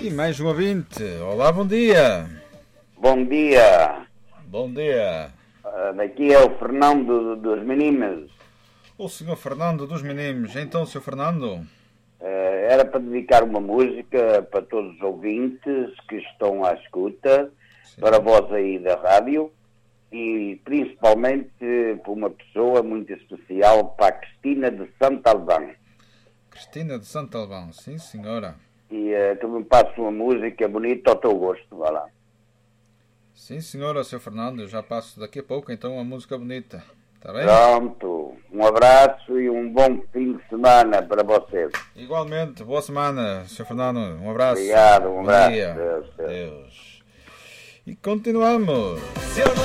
E mais um ouvinte. Olá, bom dia. Bom dia. Bom dia. Daqui é o Fernando dos Meninos. O senhor Fernando dos Meninos. Então, senhor Fernando? Era para dedicar uma música para todos os ouvintes que estão à escuta, sim, para vós aí da rádio, e principalmente para uma pessoa muito especial, para a Cristina de Santalvão. Cristina de Santalvão, sim senhora. E tu me passas uma música bonita ao teu gosto, vai lá. Sim senhora, senhor Fernando, eu já passo daqui a pouco então uma música bonita, está bem? Pronto, um abraço e um bom fim de semana para vocês. Igualmente, boa semana, senhor Fernando, um abraço. Obrigado, um abraço. Dia. Deus. E continuamos.